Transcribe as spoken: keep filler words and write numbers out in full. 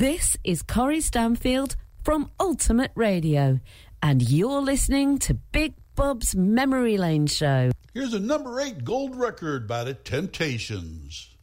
This is Corrie Stanfield from Ultimate Radio, and you're listening to Big Bob's Memory Lane Show. Here's a number eight gold record by the Temptations.